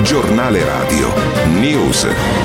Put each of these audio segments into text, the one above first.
Giornale Radio News.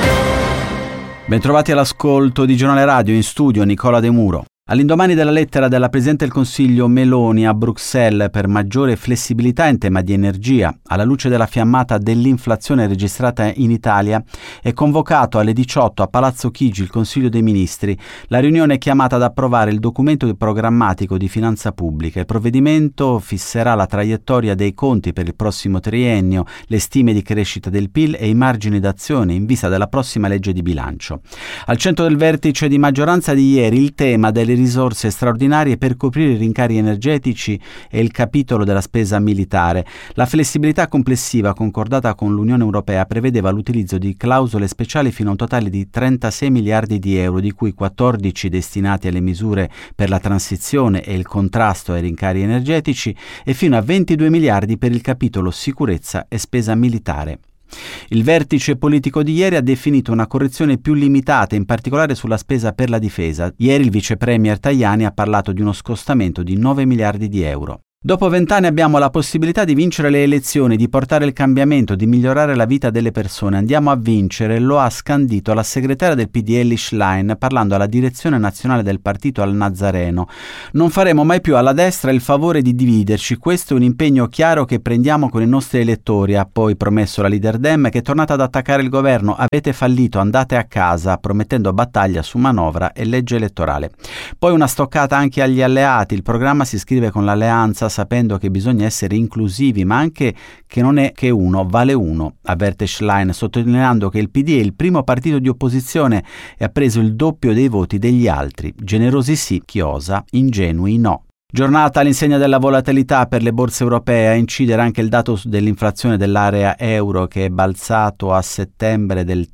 Bentrovati all'ascolto di Giornale Radio, in studio Nicola De Muro. All'indomani della lettera della Presidente del Consiglio Meloni a Bruxelles per maggiore flessibilità in tema di energia, alla luce della fiammata dell'inflazione registrata in Italia, è convocato alle 18 a Palazzo Chigi il Consiglio dei Ministri. La riunione è chiamata ad approvare il documento programmatico di finanza pubblica. Il provvedimento fisserà la traiettoria dei conti per il prossimo triennio, le stime di crescita del PIL e i margini d'azione in vista della prossima legge di bilancio. Al centro del vertice di maggioranza di ieri il tema delle risorse straordinarie per coprire i rincari energetici e il capitolo della spesa militare. La flessibilità complessiva concordata con l'Unione Europea prevedeva l'utilizzo di clausole speciali fino a un totale di 36 miliardi di euro, di cui 14 destinati alle misure per la transizione e il contrasto ai rincari energetici e fino a 22 miliardi per il capitolo sicurezza e spesa militare. Il vertice politico di ieri ha definito una correzione più limitata, in particolare sulla spesa per la difesa. Ieri il vice premier Tajani ha parlato di uno scostamento di 9 miliardi di euro. Dopo 20 anni abbiamo la possibilità di vincere le elezioni, di portare il cambiamento, di migliorare la vita delle persone. Andiamo a vincere, lo ha scandito la segretaria del PD Elly Schlein parlando alla direzione nazionale del partito al Nazareno. Non faremo mai più alla destra il favore di dividerci, questo è un impegno chiaro che prendiamo con i nostri elettori, ha poi promesso la leader Dem, che è tornata ad attaccare il governo. Avete fallito, andate a casa, promettendo battaglia su manovra e legge elettorale. Poi una stoccata anche agli alleati, il programma si scrive con l'alleanza sapendo che bisogna essere inclusivi, ma anche che non è che uno vale uno, avverte Schlein, sottolineando che il PD è il primo partito di opposizione e ha preso il doppio dei voti degli altri. Generosi sì, chi osa, ingenui no. Giornata all'insegna della volatilità per le borse europee, a incidere anche il dato dell'inflazione dell'area euro che è balzato a settembre del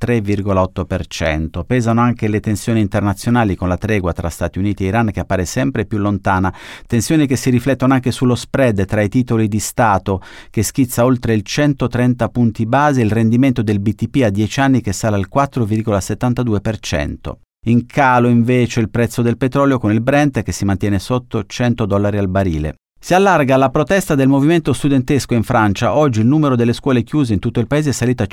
3,8%. Pesano anche le tensioni internazionali con la tregua tra Stati Uniti e Iran che appare sempre più lontana, tensioni che si riflettono anche sullo spread tra i titoli di Stato che schizza oltre il 130 punti base e il rendimento del BTP a 10 anni che sale al 4,72%. In calo invece il prezzo del petrolio con il Brent che si mantiene sotto $100 al barile. Si allarga la protesta del movimento studentesco in Francia. Oggi il numero delle scuole chiuse in tutto il paese è salito a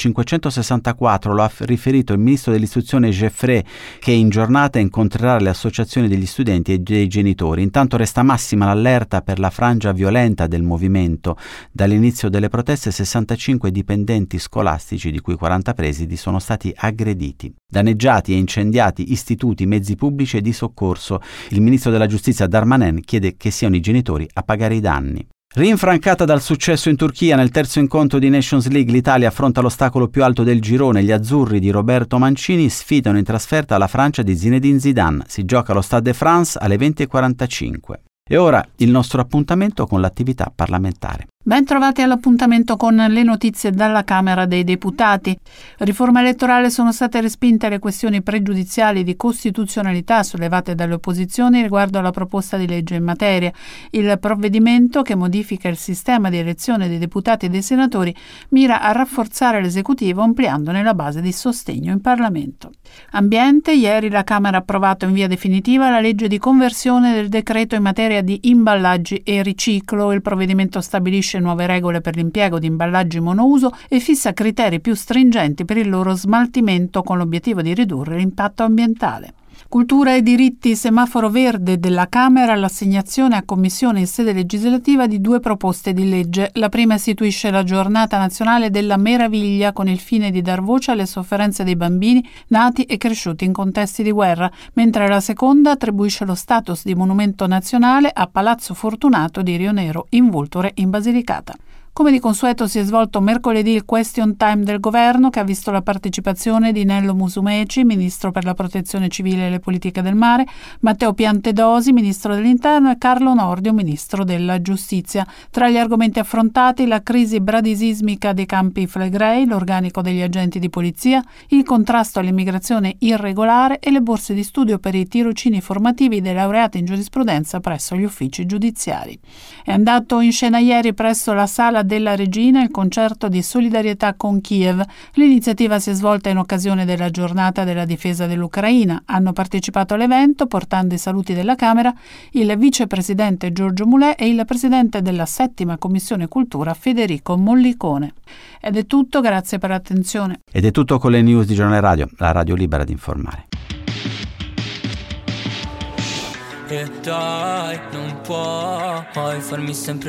564, lo ha riferito il ministro dell'istruzione Geoffrey, che in giornata incontrerà le associazioni degli studenti e dei genitori. Intanto resta massima l'allerta per la frangia violenta del movimento. Dall'inizio delle proteste 65 dipendenti scolastici, di cui 40 presidi, sono stati aggrediti. Danneggiati e incendiati istituti, mezzi pubblici e di soccorso. Il ministro della giustizia Darmanin chiede che siano i genitori a pagare i danni. Rinfrancata dal successo in Turchia nel terzo incontro di Nations League, l'Italia affronta l'ostacolo più alto del girone. Gli azzurri di Roberto Mancini sfidano in trasferta la Francia di Zinedine Zidane. Si gioca allo Stade de France alle 20:45. E ora il nostro appuntamento con l'attività parlamentare. Ben trovati all'appuntamento con le notizie dalla Camera dei Deputati. Riforma elettorale: sono state respinte le questioni pregiudiziali di costituzionalità sollevate dalle opposizioni riguardo alla proposta di legge in materia. Il provvedimento, che modifica il sistema di elezione dei deputati e dei senatori, mira a rafforzare l'esecutivo ampliandone la base di sostegno in Parlamento. Ambiente: ieri la Camera ha approvato in via definitiva la legge di conversione del decreto in materia di imballaggi e riciclo. Il provvedimento stabilisce nuove regole per l'impiego di imballaggi monouso e fissa criteri più stringenti per il loro smaltimento con l'obiettivo di ridurre l'impatto ambientale. Cultura e diritti: semaforo verde della Camera all'assegnazione a commissione in sede legislativa di 2 proposte di legge. La prima istituisce la Giornata Nazionale della Meraviglia con il fine di dar voce alle sofferenze dei bambini nati e cresciuti in contesti di guerra, mentre la seconda attribuisce lo status di monumento nazionale a Palazzo Fortunato di Rio Nero in Vulture in Basilicata. Come di consueto si è svolto mercoledì il question time del governo, che ha visto la partecipazione di Nello Musumeci, ministro per la protezione civile e le politiche del mare, Matteo Piantedosi, ministro dell'interno, e Carlo Nordio, ministro della giustizia. Tra gli argomenti affrontati la crisi bradisismica dei Campi Flegrei, l'organico degli agenti di polizia, il contrasto all'immigrazione irregolare e le borse di studio per i tirocini formativi dei laureati in giurisprudenza presso gli uffici giudiziari. È andato in scena ieri presso la sala della Regina il concerto di solidarietà con Kiev. L'iniziativa si è svolta in occasione della giornata della difesa dell'Ucraina. Hanno partecipato all'evento, portando i saluti della Camera, il vicepresidente Giorgio Mulè e il presidente della 7ª Commissione Cultura Federico Mollicone. Ed è tutto, grazie per l'attenzione. Ed è tutto con le news di Giornale Radio, la radio libera di informare. E dai, non puoi farmi sempre